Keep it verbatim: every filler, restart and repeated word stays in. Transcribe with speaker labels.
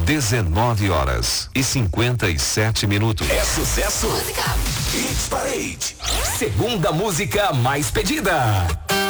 Speaker 1: dezenove horas e cinquenta e sete minutos.
Speaker 2: É sucesso. Música. Hits Parade. Segunda música mais pedida.